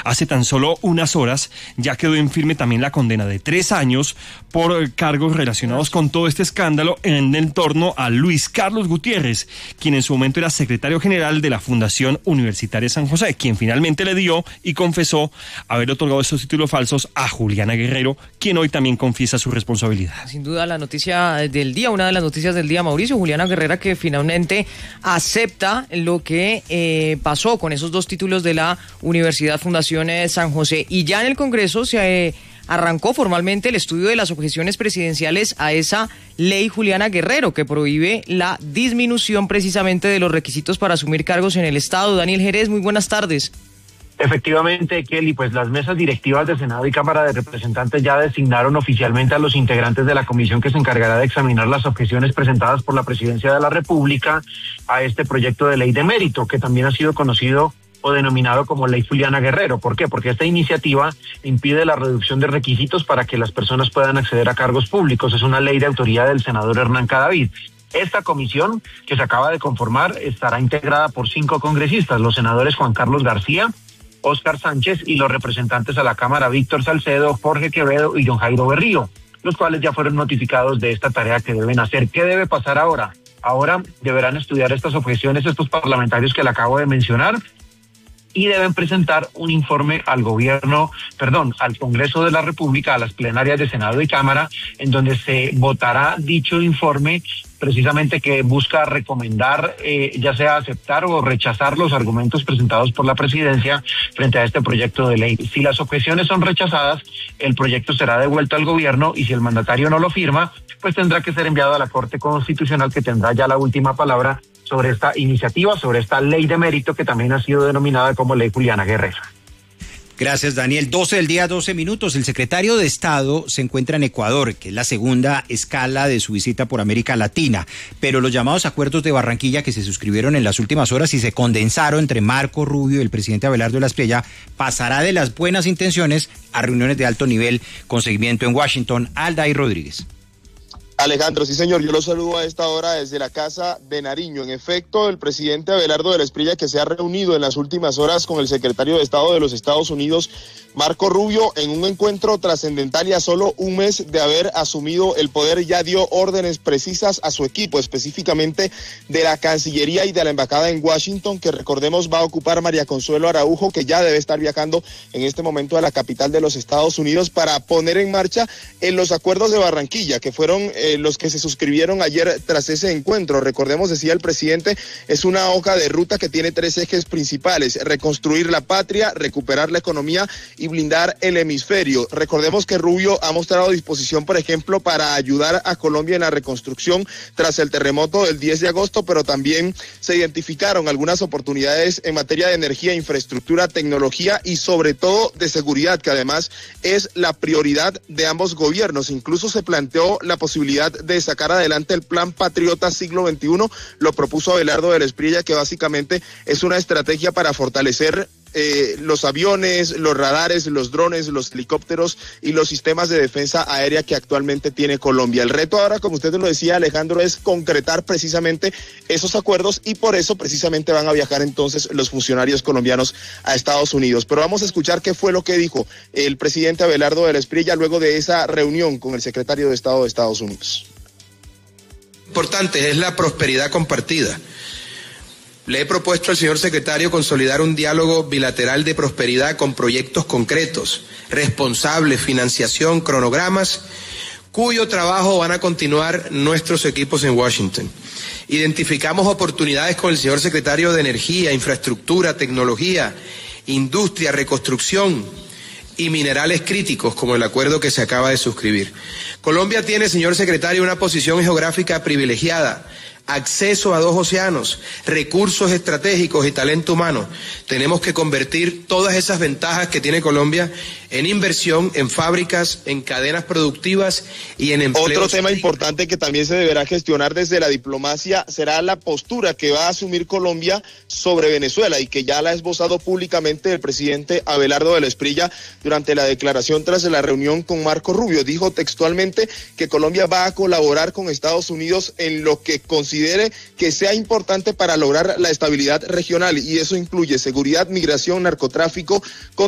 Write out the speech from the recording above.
hace tan solo unas horas ya quedó en firme también la condena de 3 años por cargos relacionados con todo este escándalo en torno a Luis Carlos Gutiérrez, quien en su momento era secretario general de la Fundación Universitaria San José, quien finalmente le dio y confesó haber otorgado estos títulos falsos a Juliana Guerrero, quien hoy también confiesa su responsabilidad. Sin duda la noticia del día, una de las noticias del día, Mauricio, Juliana Guerrero, que finalmente acepta lo que pasó con esos 2 títulos de la Universidad Fundación San José. Y ya en el Congreso se arrancó formalmente el estudio de las objeciones presidenciales a esa ley Juliana Guerrero, que prohíbe la disminución precisamente de los requisitos para asumir cargos en el Estado. Daniel Jerez, muy buenas tardes. Efectivamente, Kelly, pues las mesas directivas de Senado y Cámara de Representantes ya designaron oficialmente a los integrantes de la comisión que se encargará de examinar las objeciones presentadas por la Presidencia de la República a este proyecto de ley de mérito, que también ha sido conocido o denominado como Ley Juliana Guerrero. ¿Por qué? Porque esta iniciativa impide la reducción de requisitos para que las personas puedan acceder a cargos públicos. Es una ley de autoría del senador Hernán Cadavid. Esta comisión, que se acaba de conformar, estará integrada por 5 congresistas, los senadores Juan Carlos García, Óscar Sánchez y los representantes a la Cámara Víctor Salcedo, Jorge Quevedo y John Jairo Berrío, los cuales ya fueron notificados de esta tarea que deben hacer. ¿Qué debe pasar ahora? Ahora deberán estudiar estas objeciones estos parlamentarios que le acabo de mencionar y deben presentar un informe al Congreso de la República, a las plenarias de Senado y Cámara, en donde se votará dicho informe, precisamente que busca recomendar, ya sea aceptar o rechazar los argumentos presentados por la presidencia frente a este proyecto de ley. Si las objeciones son rechazadas, el proyecto será devuelto al gobierno y si el mandatario no lo firma, pues tendrá que ser enviado a la Corte Constitucional, que tendrá ya la última palabra sobre esta iniciativa, sobre esta ley de mérito que también ha sido denominada como Ley Juliana Guerrero. Gracias, Daniel. 12 del día, 12 minutos. El secretario de Estado se encuentra en Ecuador, que es la segunda escala de su visita por América Latina, pero los llamados acuerdos de Barranquilla que se suscribieron en las últimas horas y se condensaron entre Marco Rubio y el presidente Abelardo de la Espriella pasará de las buenas intenciones a reuniones de alto nivel con seguimiento en Washington. Aldair Rodríguez. Alejandro, sí señor, yo lo saludo a esta hora desde la Casa de Nariño. En efecto, el presidente Abelardo de la Espriella, que se ha reunido en las últimas horas con el secretario de Estado de los Estados Unidos, Marco Rubio, en un encuentro trascendental y a solo un mes de haber asumido el poder, ya dio órdenes precisas a su equipo, específicamente de la Cancillería y de la Embajada en Washington, que recordemos va a ocupar María Consuelo Araujo, que ya debe estar viajando en este momento a la capital de los Estados Unidos para poner en marcha los acuerdos de Barranquilla, que fueron los que se suscribieron ayer tras ese encuentro. Recordemos, decía el presidente, es una hoja de ruta que tiene 3 ejes principales: reconstruir la patria, recuperar la economía y blindar el hemisferio. Recordemos que Rubio ha mostrado disposición, por ejemplo, para ayudar a Colombia en la reconstrucción tras el terremoto del 10 de agosto, pero también se identificaron algunas oportunidades en materia de energía, infraestructura, tecnología y sobre todo de seguridad, que además es la prioridad de ambos gobiernos. Incluso se planteó la posibilidad de sacar adelante el Plan Patriota Siglo XXI, lo propuso Abelardo de la Espriella, que básicamente es una estrategia para fortalecer los aviones, los radares, los drones, los helicópteros y los sistemas de defensa aérea que actualmente tiene Colombia. El reto ahora, como usted lo decía, Alejandro, es concretar precisamente esos acuerdos y por eso precisamente van a viajar entonces los funcionarios colombianos a Estados Unidos. Pero vamos a escuchar qué fue lo que dijo el presidente Abelardo de la Espriella luego de esa reunión con el secretario de Estado de Estados Unidos. Importante es la prosperidad compartida. Le he propuesto al señor secretario consolidar un diálogo bilateral de prosperidad con proyectos concretos, responsables, financiación, cronogramas, cuyo trabajo van a continuar nuestros equipos en Washington. Identificamos oportunidades con el señor secretario de Energía, Infraestructura, Tecnología, Industria, Reconstrucción y minerales críticos, como el acuerdo que se acaba de suscribir. Colombia tiene, señor secretario, una posición geográfica privilegiada, acceso a 2 océanos, recursos estratégicos y talento humano. Tenemos que convertir todas esas ventajas que tiene Colombia en inversión, en fábricas, en cadenas productivas y en empleos. Otro tema importante que también se deberá gestionar desde la diplomacia será la postura que va a asumir Colombia sobre Venezuela y que ya la ha esbozado públicamente el presidente Abelardo de la Espriella durante la declaración tras la reunión con Marco Rubio. Dijo textualmente que Colombia va a colaborar con Estados Unidos en lo que considere que sea importante para lograr la estabilidad regional, y eso incluye seguridad, migración, narcotráfico,